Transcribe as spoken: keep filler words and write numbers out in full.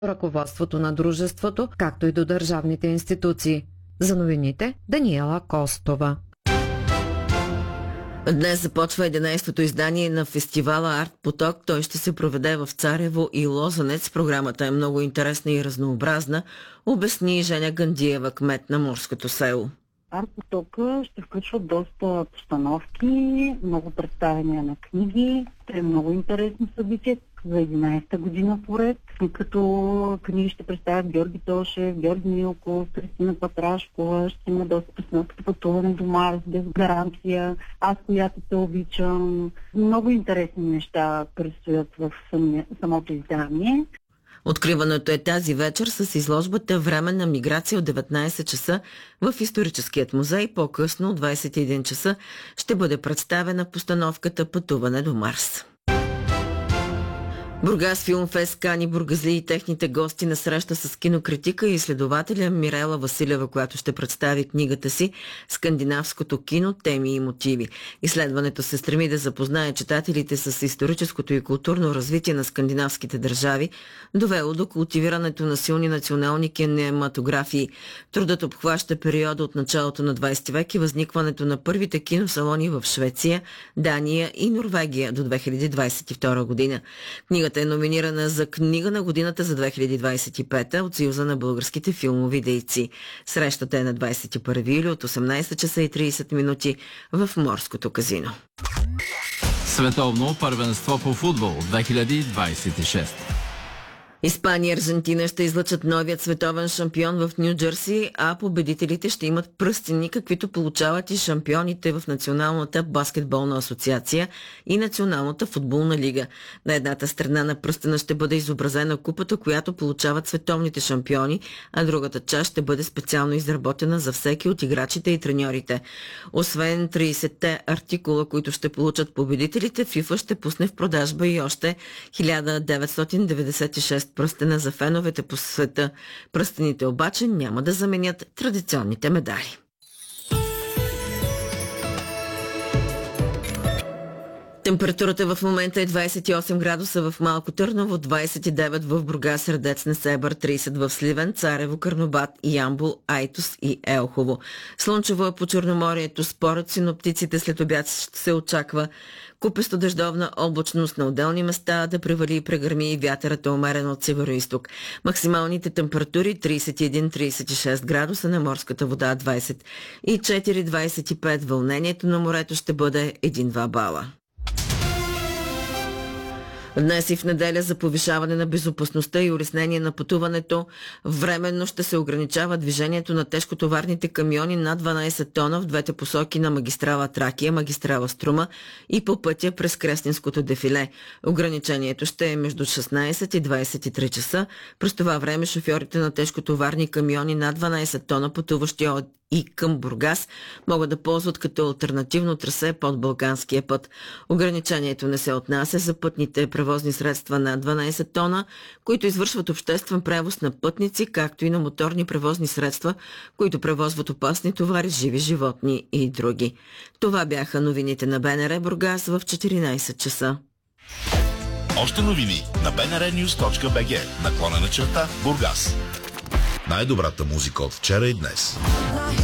ръководството на дружеството, както и до държавните институции. За новините Даниела Костова. Днес започва единайсетото издание на фестивала Арт Поток. Той ще се проведе в Царево и Лозенец. Програмата е много интересна и разнообразна, обясни Женя Гандиева, кмет на Морското село. Арт Потока ще включва доста постановки, много представяния на книги. Те е много интересно събитие за единайсета година поред, като книги ще представят Георги Тошев, Георги Милков, Кристина Патрашкова, ще има доста постановки Пътуване до Марс, без гаранция, Аз, която те обичам. Много интересни неща предстоят в самото издание. Откриването е тази вечер с изложбата Временна миграция от деветнайсет часа в Историческият музей. По-късно от двайсет и един часа ще бъде представена постановката Пътуване до Марс. Бургас Филмфест кани бургазли и техните гости на среща с кинокритика и изследователя Мирела Василева, която ще представи книгата си «Скандинавското кино. Теми и мотиви». Изследването се стреми да запознае читателите с историческото и културно развитие на скандинавските държави, довело до култивирането на силни национални кинематографии. Трудът обхваща периода от началото на двайсети век и възникването на първите киносалони в Швеция, Дания и Норвегия до две хиляди двайсет и втора година. Книгата е номинирана за книга на годината за две хиляди двайсет и пета от Съюза на българските филмови дейци. Срещата е на двайсет и първи юли от осемнайсет часа и трийсет минути в Морското казино. Световно първенство по футбол две хиляди двайсет и шеста. Испания и Аржентина ще излъчат новият световен шампион в Ню Джерси, а победителите ще имат пръстени, каквито получават и шампионите в Националната баскетболна асоциация и Националната футболна лига. На едната страна на пръстена ще бъде изобразена купата, която получават световните шампиони, а другата част ще бъде специално изработена за всеки от играчите и треньорите. Освен трийсетте артикула, които ще получат победителите, ФИФА ще пусне в продажба и още хиляда деветстотин деветдесет и шеста пръстена за феновете по света. Пръстените обаче няма да заменят традиционните медали. Температурата в момента е двайсет и осем градуса в Малко Търново, двайсет и девет в Бургас, Средец, Несебър, трийсет в Сливен, Царево, Карнобат, Ямбол, Айтос и Елхово. Слънчево е по Черноморието. Според синоптиците след обяд ще се очаква купесто дъждовна облачност, на отделни места да превали и прегърми и вятърът е умерен от северо-исток. Максималните температури трийсет и един до трийсет и шест градуса, на морската вода двайсет и четири до двайсет и пет. Вълнението на морето ще бъде един-два бала. Днес и в неделя за повишаване на безопасността и улеснение на пътуването временно ще се ограничава движението на тежкотоварните камиони над дванайсет тона в двете посоки на магистрала Тракия, магистрала Струма и по пътя през Кресненското дефиле. Ограничението ще е между шестнайсет и двайсет и три часа. През това време шофьорите на тежкотоварни камиони над дванайсет тона, пътуващи от и към Бургас, могат да ползват като алтернативно трасе под Балканския път. Ограничението не се отнася за пътните превозни средства над дванайсет тона, които извършват обществен превоз на пътници, както и на моторни превозни средства, които превозват опасни товари, живи животни и други. Това бяха новините на БНР Бургас в четиринайсет часа. Още новини на би ен ар нюз точка би джи, наклонена черта Бургас. Най-добрата музика от вчера и днес.